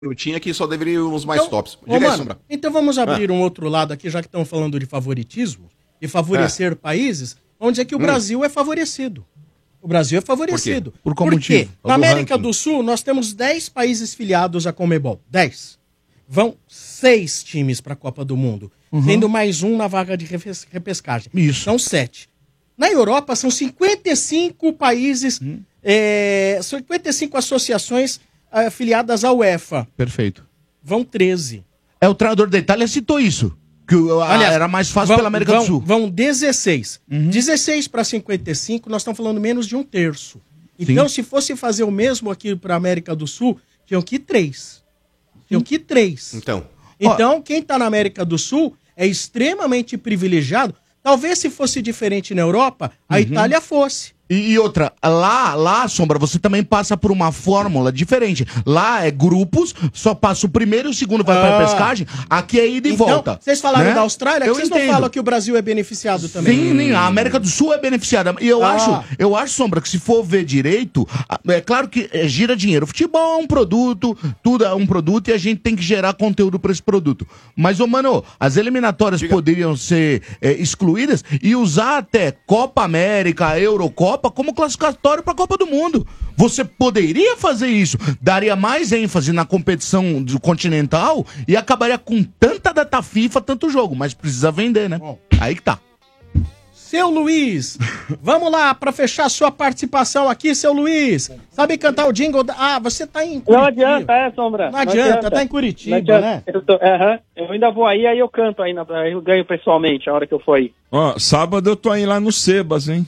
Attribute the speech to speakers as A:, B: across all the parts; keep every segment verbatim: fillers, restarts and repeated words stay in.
A: Tinha que só deveriam os mais
B: então,
A: tops.
B: Diga ô, aí, Sombra. Então vamos abrir ah. um outro lado aqui, já que estão falando de favoritismo e favorecer é. países, onde é que o hum. Brasil é favorecido. O Brasil é favorecido.
C: Por, Por qual Por motivo?
B: Quê? Na América ranking. do Sul, nós temos dez países filiados à Conmebol. dez. Vão seis times para a Copa do Mundo, uhum. tendo mais um na vaga de repescagem.
C: Isso.
B: São sete. Na Europa, são cinquenta e cinco países, hum. é, cinquenta e cinco associações afiliadas à UEFA.
C: Perfeito.
B: Vão treze.
C: É, o treinador da Itália citou isso. Que Aliás, era mais fácil
B: vão,
C: pela América
B: vão,
C: do Sul.
B: Vão dezesseis. Uhum. dezesseis para cinquenta e cinco, nós estamos falando menos de um terço. Então, Sim. se fosse fazer o mesmo aqui para a América do Sul, tinham que ir três. Tinham que ir três.
A: Então,
B: então Ó, quem está na América do Sul é extremamente privilegiado. Talvez se fosse diferente na Europa, a uhum. Itália fosse.
C: E, e outra, lá, lá, Sombra, você também passa por uma fórmula diferente. Lá é grupos, só passa o primeiro e o segundo vai ah. para a pescagem. Aqui é ida e
B: então,
C: volta.
B: Vocês falaram
C: né?
B: da Austrália,
C: eu
B: que vocês
C: entendo.
B: não falam que o Brasil é beneficiado também?
C: Sim, nem a América do Sul é beneficiada. E eu,
B: ah.
C: acho, eu acho, Sombra, que se for ver direito, é claro que é, gira dinheiro. O futebol é um produto, tudo é um produto e a gente tem que gerar conteúdo para esse produto. Mas, ô, mano, as eliminatórias Diga. poderiam ser é, excluídas e usar até Copa América, Eurocopa como classificação para a Copa do Mundo. Você poderia fazer isso, daria mais ênfase na competição do continental e acabaria com tanta data FIFA, tanto jogo, mas precisa vender, né? Bom. Aí que tá.
B: Seu Luiz, vamos lá para fechar sua participação aqui, seu Luiz. Sabe cantar o jingle? Da... Ah, você tá em Curitiba.
D: Não adianta, é, Sombra.
B: Não, não adianta, adianta, tá em Curitiba, né?
D: Eu, tô, uh-huh. eu ainda vou aí, aí eu canto aí, na... eu ganho pessoalmente a hora que eu for aí.
E: Ó, sábado eu tô aí lá no Sebas, hein?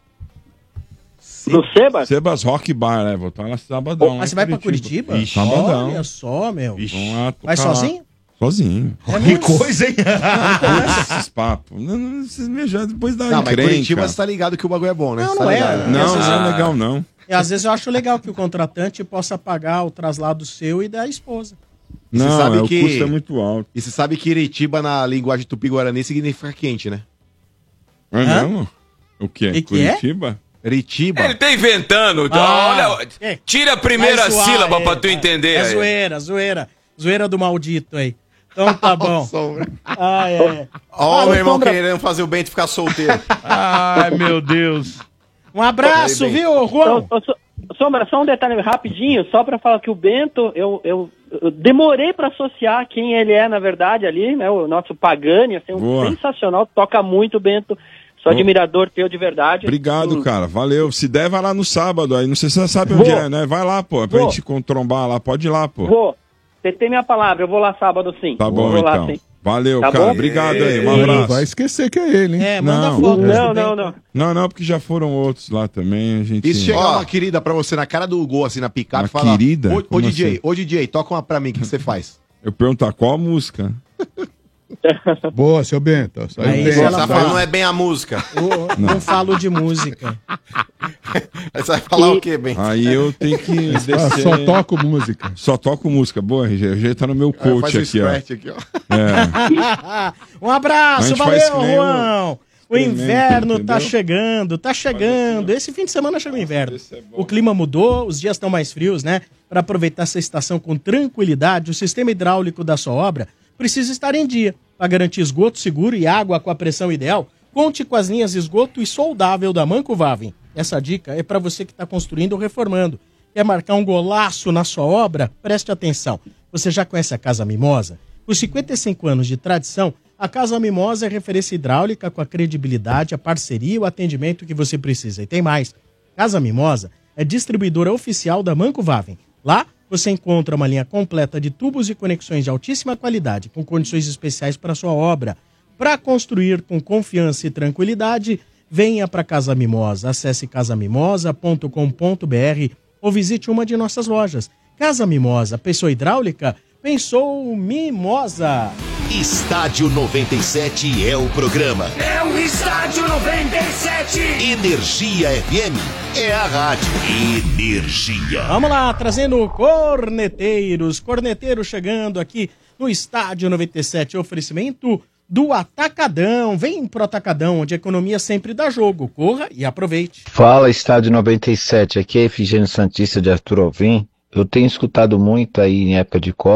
D: No Sebas?
E: Sebas Rock Bar, né? Vou estar lá sabadão.
B: Oh, mas você vai pra Curitiba?
E: Ixi, sabadão.
B: Olha só, meu.
E: Ixi, lá,
B: vai sozinho?
E: Sozinho.
C: É que coisa, hein?
E: Não, esses papos. Não, não, vocês me já depois da
A: Não, encrenca. Mas Curitiba você tá ligado que o bagulho é bom, né?
B: Não,
A: tá
B: não é.
A: ligado?
E: Não, não é legal, não.
B: E às vezes eu acho legal que o contratante possa pagar o traslado seu e da esposa.
E: E não,
A: sabe
E: é,
A: que...
E: o custo é muito alto.
A: E você sabe que Curitiba, na linguagem tupi-guarani, significa quente, né?
E: É mesmo? O quê?
B: Que que
E: Curitiba?
B: É?
A: Curitiba.
F: Ele tá inventando.
B: Ah,
F: olha, tira a primeira
B: zoar,
F: sílaba
B: é,
F: pra tu entender.
B: É, é
F: aí.
B: zoeira, zoeira. Zoeira do maldito aí. Então tá bom.
A: Ah, é. Ó, o meu irmão Sombra... querendo fazer o Bento ficar solteiro.
C: Ai, meu Deus.
B: Um abraço, aí, viu, Juan?
D: Então, Sombra, só um detalhe rapidinho, só pra falar que o Bento, eu, eu, eu demorei pra associar quem ele é, na verdade, ali, né? O nosso Pagani, assim, um sensacional, toca muito, Bento. Sou admirador teu de verdade.
E: Obrigado,
D: hum.
E: cara. Valeu. Se der, vai lá no sábado. Aí não sei se você sabe onde vou. é, né? Vai lá, pô. É pra vou. gente trombar lá. Pode ir lá, pô.
D: Vou. Você tem minha palavra. Eu vou lá sábado, sim.
E: Tá bom,
D: vou
E: então.
D: Lá, sim.
E: Valeu,
D: tá
E: cara.
D: Bom?
E: Obrigado aí. Um abraço.
G: Não vai esquecer que é ele, hein?
B: É, manda
E: não,
B: foto.
D: Não, não, não.
E: Não, não, porque já foram outros lá também. A gente...
A: E se chegar uma querida pra você na cara do gol, assim, na picape, e falar...
E: querida?
A: Ô, ô D J, assim? ô D J, toca uma pra mim, o que você faz?
E: Eu perguntar qual a música?
G: Boa, seu Bento.
B: Aí
A: bem. Você vai falar, não é bem a música.
B: Eu, não. não falo de música.
A: Aí você vai falar e... o quê, bem?
E: Aí eu tenho que descer...
G: Ah, só toco música.
E: Só toco música. Boa, R G. O G tá no meu coach aqui, ó. aqui, ó.
B: É. Um abraço, valeu, Juan. O inverno entendeu? tá chegando, tá chegando. Esse fim de semana chegou o inverno. É o clima mudou, os dias estão mais frios, né? Para aproveitar essa estação com tranquilidade, o sistema hidráulico da sua obra precisa estar em dia. Para garantir esgoto seguro e água com a pressão ideal, conte com as linhas esgoto e soldável da Manco Vavin. Essa dica é para você que está construindo ou reformando. Quer marcar um golaço na sua obra? Preste atenção. Você já conhece a Casa Mimosa? Por cinquenta e cinco anos de tradição, a Casa Mimosa é referência hidráulica com a credibilidade, a parceria e o atendimento que você precisa. E tem mais. Casa Mimosa é distribuidora oficial da Manco Vavin. Lá, você encontra uma linha completa de tubos e conexões de altíssima qualidade, com condições especiais para a sua obra. Para construir com confiança e tranquilidade, venha para Casa Mimosa. Acesse casa mimosa ponto com ponto b r ou visite uma de nossas lojas. Casa Mimosa, pensou hidráulica? Pensou Mimosa.
H: Estádio noventa e sete é o programa.
I: É o Estádio noventa e sete.
H: Energia F M é a rádio. Energia.
B: Vamos lá, trazendo corneteiros. Corneteiros chegando aqui no Estádio noventa e sete. Oferecimento do Atacadão. Vem pro Atacadão, onde a economia sempre dá jogo. Corra e aproveite.
J: Fala, Estádio noventa e sete. Aqui é Efigênio Santista de Arthur Alvim. eu tenho escutado muito aí em época de Copa